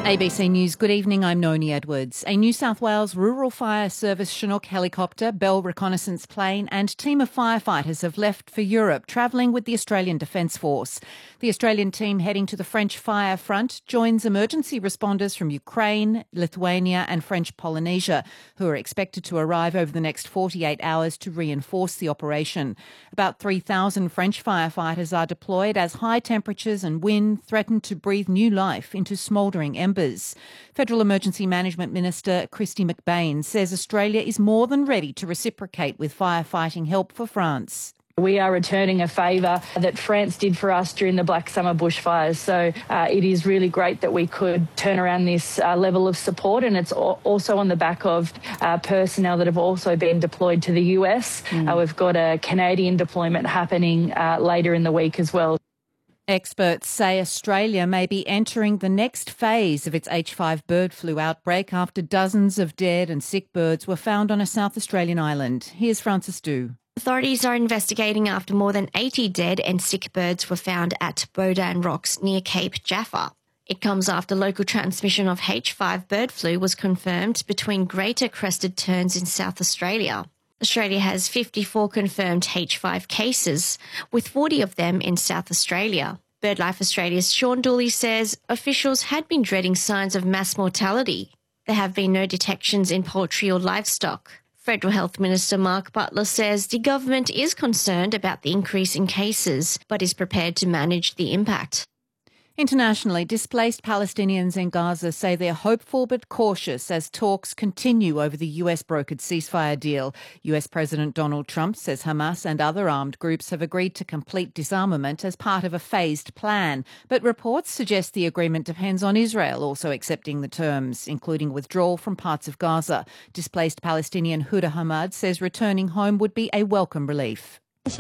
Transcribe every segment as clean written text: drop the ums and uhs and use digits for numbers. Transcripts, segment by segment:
ABC News, good evening, I'm Noni Edwards. A New South Wales Rural Fire Service Chinook helicopter, Bell reconnaissance plane and team of firefighters have left for Europe, travelling with the Australian Defence Force. The Australian team heading to the French fire front joins emergency responders from Ukraine, Lithuania and French Polynesia, who are expected to arrive over the next 48 hours to reinforce the operation. About 3,000 French firefighters are deployed as high temperatures and wind threaten to breathe new life into smouldering embers. Federal Emergency Management Minister Kristy McBain says Australia is more than ready to reciprocate with firefighting help for France. We are returning a favour that France did for us during the Black Summer bushfires. So it is really great that we could turn around this level of support, and it's also on the back of personnel that have also been deployed to the US. We've got a Canadian deployment happening later in the week as well. Experts say Australia may be entering the next phase of its H5 bird flu outbreak after dozens of dead and sick birds were found on a South Australian island. Here's Frances Du. Authorities are investigating after more than 80 dead and sick birds were found at Bodan Rocks near Cape Jaffa. It comes after local transmission of H5 bird flu was confirmed between greater crested terns in South Australia. Australia has 54 confirmed H5 cases, with 40 of them in South Australia. BirdLife Australia's Sean Dooley says officials had been dreading signs of mass mortality. There have been no detections in poultry or livestock. Federal Health Minister Mark Butler says the government is concerned about the increase in cases, but is prepared to manage the impact. Internationally, displaced Palestinians in Gaza say they're hopeful but cautious as talks continue over the US-brokered ceasefire deal. US President Donald Trump says Hamas and other armed groups have agreed to complete disarmament as part of a phased plan. But reports suggest the agreement depends on Israel also accepting the terms, including withdrawal from parts of Gaza. Displaced Palestinian Huda Hamad says returning home would be a welcome relief.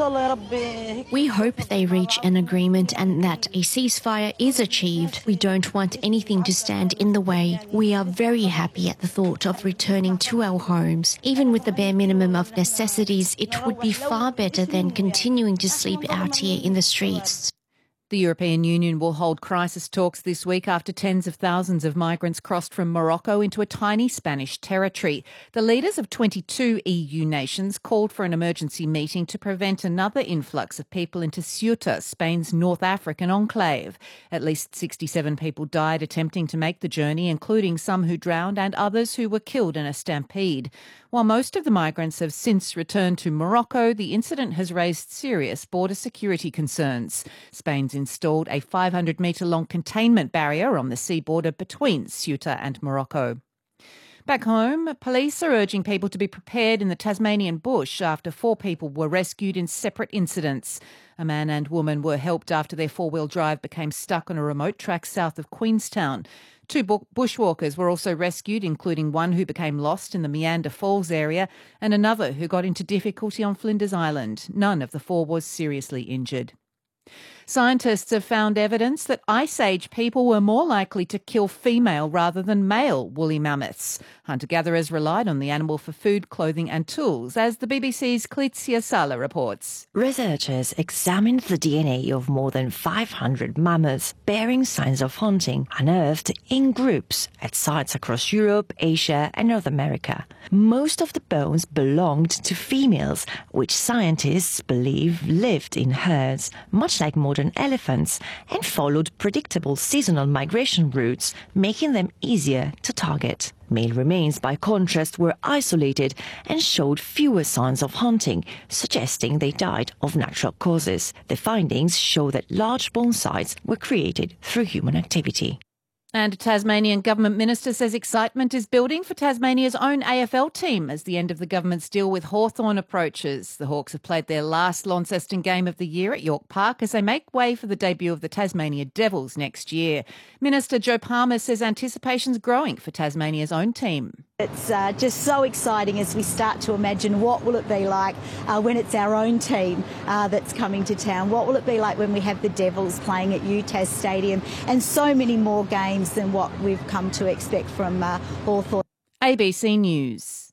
We hope they reach an agreement and that a ceasefire is achieved. We don't want anything to stand in the way. We are very happy at the thought of returning to our homes. Even with the bare minimum of necessities, it would be far better than continuing to sleep out here in the streets. The European Union will hold crisis talks this week after tens of thousands of migrants crossed from Morocco into a tiny Spanish territory. The leaders of 22 EU nations called for an emergency meeting to prevent another influx of people into Ceuta, Spain's North African enclave. At least 67 people died attempting to make the journey, including some who drowned and others who were killed in a stampede. While most of the migrants have since returned to Morocco, the incident has raised serious border security concerns. Spain's installed a 500-metre-long containment barrier on the sea border between Ceuta and Morocco. Back home, police are urging people to be prepared in the Tasmanian bush after 4 people were rescued in separate incidents. A man and woman were helped after their four-wheel drive became stuck on a remote track south of Queenstown. 2 bushwalkers were also rescued, including one who became lost in the Meander Falls area and another who got into difficulty on Flinders Island. None of the 4 was seriously injured. Scientists have found evidence that Ice Age people were more likely to kill female rather than male woolly mammoths. Hunter-gatherers relied on the animal for food, clothing and tools, as the BBC's Clitzia Sala reports. Researchers examined the DNA of more than 500 mammoths bearing signs of hunting, unearthed in groups at sites across Europe, Asia and North America. Most of the bones belonged to females, which scientists believe lived in herds, much like modern elephants, and followed predictable seasonal migration routes, making them easier to target. Male remains, by contrast, were isolated and showed fewer signs of hunting, suggesting they died of natural causes. The findings show that large bone sites were created through human activity. And a Tasmanian government minister says excitement is building for Tasmania's own AFL team as the end of the government's deal with Hawthorn approaches. The Hawks have played their last Launceston game of the year at York Park as they make way for the debut of the Tasmania Devils next year. Minister Joe Palmer says anticipation's growing for Tasmania's own team. It's just so exciting as we start to imagine what will it be like when it's our own team that's coming to town. What will it be like when we have the Devils playing at UTAS Stadium, and so many more games than what we've come to expect from Hawthorn. ABC News.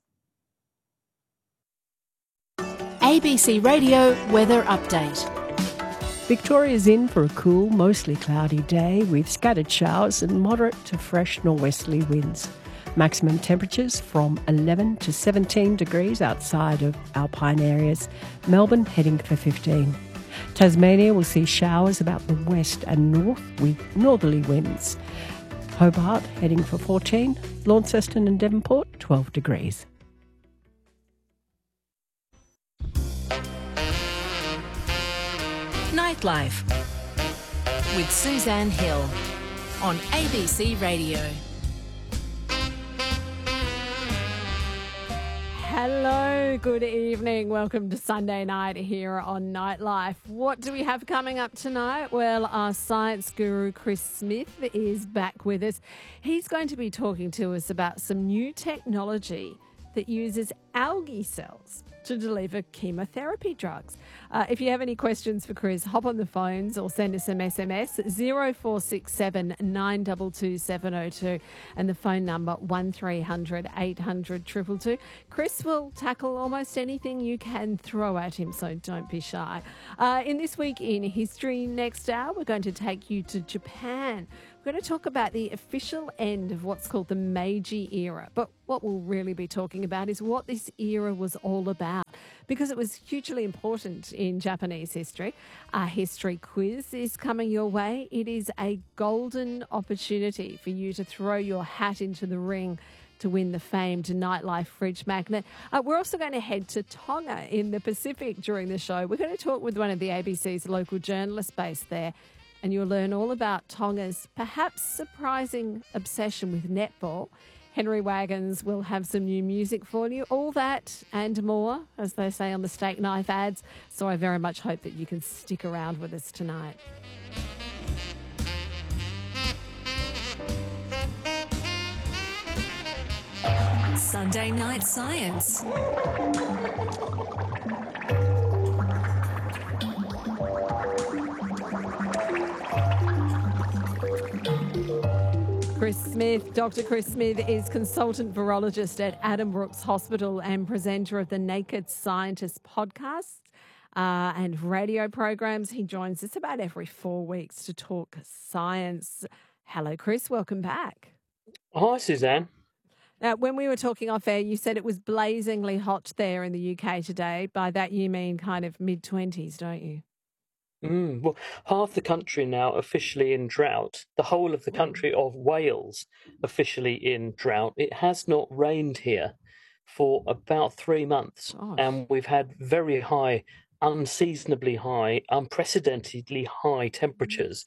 ABC Radio Weather Update. Victoria's in for a cool, mostly cloudy day with scattered showers and moderate to fresh norwesterly winds. Maximum temperatures from 11 to 17 degrees outside of alpine areas. Melbourne heading for 15. Tasmania will see showers about the west and north with northerly winds. Hobart heading for 14. Launceston and Devonport 12 degrees. Nightlife with Suzanne Hill on ABC Radio. Hello, good evening. Welcome to Sunday night here on Nightlife. What do we have coming up tonight? Well, our science guru Chris Smith is back with us. He's going to be talking to us about some new technology that uses algae cells to deliver chemotherapy drugs. If you have any questions for Chris, hop on the phones or send us some SMS, 0467 922 702 and the phone number 1300 800 222. Chris will tackle almost anything you can throw at him, so don't be shy. In This Week in History next hour, we're going to take you to Japan. We're going to talk about the official end of what's called the Meiji era. But what we'll really be talking about is what this era was all about, because it was hugely important in Japanese history. Our history quiz is coming your way. It is a golden opportunity for you to throw your hat into the ring to win the famed Nightlife fridge magnet. We're also going to head to Tonga in the Pacific during the show. We're going to talk with one of the ABC's local journalists based there, and you'll learn all about Tonga's perhaps surprising obsession with netball. Henry Wagons will have some new music for you. All that and more, as they say on the steak knife ads. So I very much hope that you can stick around with us tonight. Sunday Night Science. Chris Smith, Dr. Chris Smith is consultant virologist at Adam Brooks Hospital and presenter of the Naked Scientist podcast and radio programs. He joins us about every 4 weeks to talk science. Hello, Chris. Welcome back. Hi, Suzanne. Now, when we were talking off air, you said it was blazingly hot there in the UK today. By that, you mean kind of mid-20s, don't you? Well, half the country now officially in drought. The whole of the country of Wales officially in drought. It has not rained here for about 3 months. Gosh. And we've had very high, unseasonably high, unprecedentedly high temperatures.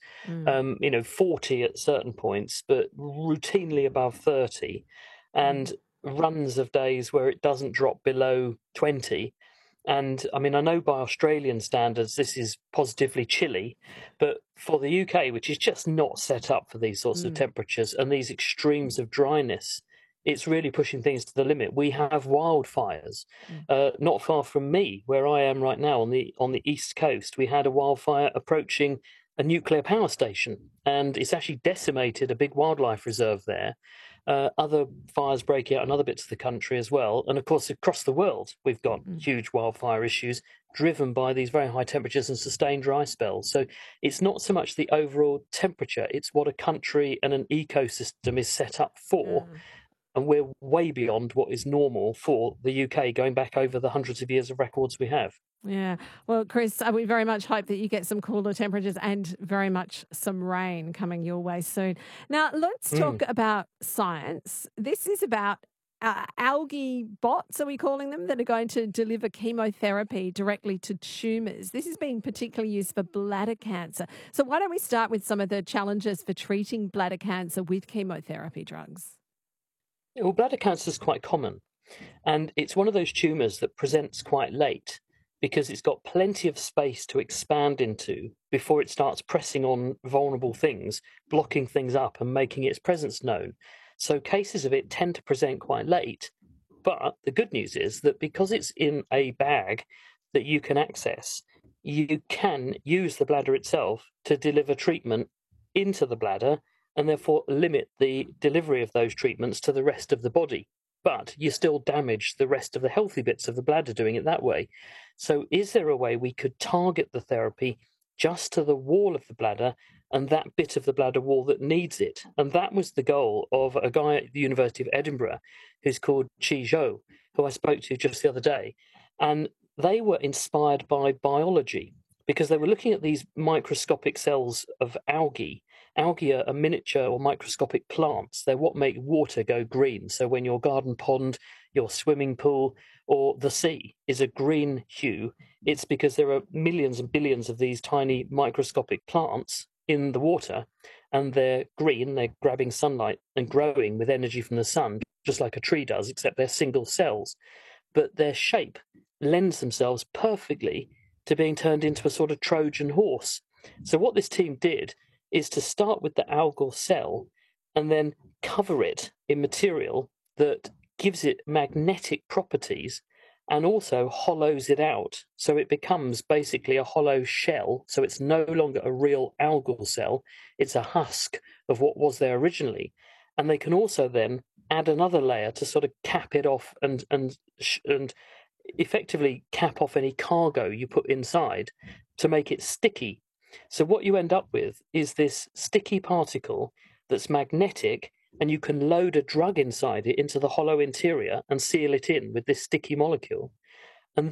40 at certain points, but routinely above 30. And runs of days where it doesn't drop below 20. And I mean, I know by Australian standards, this is positively chilly, but for the UK, which is just not set up for these sorts of temperatures and these extremes of dryness, it's really pushing things to the limit. We have wildfires not far from me, where I am right now on the East Coast. We had a wildfire approaching a nuclear power station, and it's actually decimated a big wildlife reserve there. Other fires breaking out in other bits of the country as well. And of course, across the world, we've got huge wildfire issues driven by these very high temperatures and sustained dry spells. So it's not so much the overall temperature, it's what a country and an ecosystem is set up for. And we're way beyond what is normal for the UK, going back over the hundreds of years of records we have. Yeah. Well, Chris, we very much hope that you get some cooler temperatures and very much some rain coming your way soon. Now, let's talk about science. This is about algae bots, are we calling them, that are going to deliver chemotherapy directly to tumours. This is being particularly used for bladder cancer. So why don't we start with some of the challenges for treating bladder cancer with chemotherapy drugs? Well, bladder cancer is quite common, and it's one of those tumours that presents quite late, because it's got plenty of space to expand into before it starts pressing on vulnerable things, blocking things up and making its presence known. So cases of it tend to present quite late. But the good news is that because it's in a bag that you can access, you can use the bladder itself to deliver treatment into the bladder and therefore limit the delivery of those treatments to the rest of the body. But you still damage the rest of the healthy bits of the bladder doing it that way. So is there a way we could target the therapy just to the wall of the bladder and that bit of the bladder wall that needs it. And that was the goal of a guy at the University of Edinburgh who's called Qi Zhou, who I spoke to just the other day. And they were inspired by biology because they were looking at these microscopic cells of algae. Algae are miniature or microscopic plants. They're what make water go green. So when your garden pond, your swimming pool, or the sea is a green hue, it's because there are millions and billions of these tiny microscopic plants in the water, and they're green, they're grabbing sunlight and growing with energy from the sun, just like a tree does, except they're single cells. But their shape lends themselves perfectly to being turned into a sort of Trojan horse. So what this team did is to start with the algal cell and then cover it in material that gives it magnetic properties and also hollows it out. So it becomes basically a hollow shell. So it's no longer a real algal cell. It's a husk of what was there originally. And they can also then add another layer to sort of cap it off and effectively cap off any cargo you put inside to make it sticky. So what you end up with is this sticky particle that's magnetic, and you can load a drug inside it into the hollow interior and seal it in with this sticky molecule.